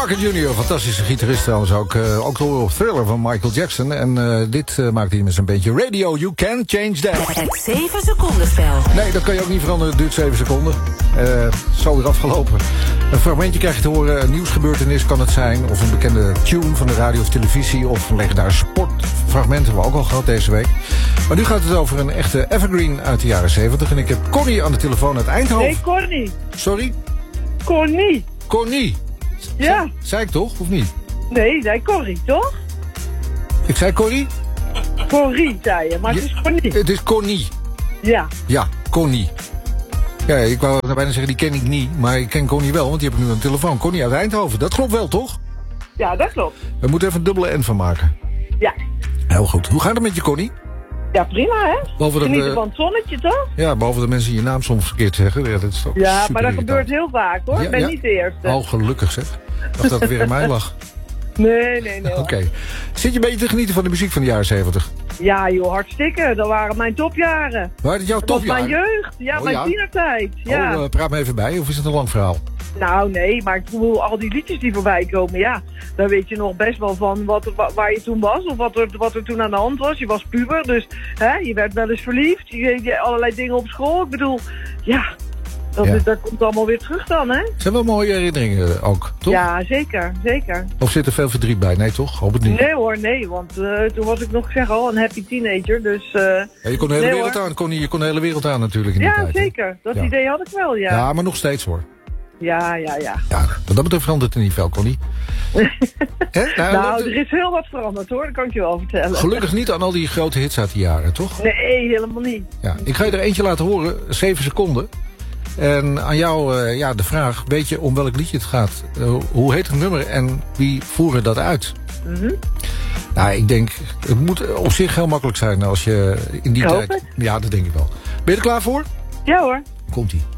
Parker Jr., fantastische gitarist trouwens ook. Ook op Thriller van Michael Jackson. En dit maakt hij met zijn bandje Radio You Can Change That. Het 7 seconden spel. Nee, dat kan je ook niet veranderen. Het duurt 7 seconden. Zo weer afgelopen. Een fragmentje krijg je te horen. Een nieuwsgebeurtenis kan het zijn. Of een bekende tune van de radio of televisie. Of een legendarisch sportfragment. Hebben we ook al gehad deze week. Maar nu gaat het over een echte evergreen uit de jaren 70. En ik heb Connie aan de telefoon uit Eindhoven. Nee, Corny. Sorry? Corny. Connie. Ja. Zei ik toch, of niet? Nee, Corrie, toch? Ik zei Corrie? Corrie, zei je, maar het is Corny. Het is Connie. Ja. Ja, Connie. Ja, ik wou bijna zeggen, die ken ik niet. Maar ik ken Connie wel, want die heb ik nu aan de telefoon. Connie uit Eindhoven, dat klopt wel, toch? Ja, dat klopt. We moeten even een dubbele N van maken. Ja. Heel goed. Hoe gaat het met je, Connie? Ja, prima, hè? Behalve dat, Genieten van het zonnetje, toch? Ja, behalve dat mensen je naam soms verkeerd zeggen. Ja, dat is toch Ja, super maar dat irritant. gebeurt heel vaak, hoor. Ik ben niet de eerste. Oh, gelukkig zeg. Ik dacht dat het weer aan mij lag. Nee. Oké. Zit je een beetje te genieten van de muziek van de jaren 70? Ja, joh, hartstikke. Dat waren mijn topjaren. Waren het jouw Dat was topjaren? mijn jeugd. Ja, Oh, mijn ja? tienertijd. Ja. Oh, praat me even bij. Of is het een lang verhaal? Nou, nee, maar ik voel al die liedjes die voorbij komen, ja. Daar weet je nog best wel van waar je toen was. Of wat er toen aan de hand was. Je was puber, dus hè, je werd wel eens verliefd. Je allerlei dingen op school. Ik bedoel, ja, dat komt allemaal weer terug dan, hè? Het zijn wel mooie herinneringen ook, toch? Ja, zeker. Of zit er veel verdriet bij? Nee, toch? Hoop het niet. Nee hoor, nee, want toen was ik nog, zeg al, een happy teenager, dus... Ja, je kon de hele wereld aan, Connie. Je kon de hele wereld aan natuurlijk in die tijd. Ja, zeker. Dat idee had ik wel, ja. Ja, maar nog steeds hoor. Ja. Ja, wat dat betreft verandert er niet veel, Connie. Nou, er is heel wat veranderd hoor, dat kan ik je wel vertellen. Gelukkig niet aan al die grote hits uit die jaren, toch? Nee, helemaal niet. Ja, ik ga je er eentje laten horen, 7 seconden. En aan jou de vraag, weet je om welk liedje het gaat? Hoe heet het nummer en wie voeren dat uit? Nou, ik denk, het moet op zich heel makkelijk zijn als je in die tijd... Ja, dat denk ik wel. Ben je er klaar voor? Ja hoor. Komt-ie.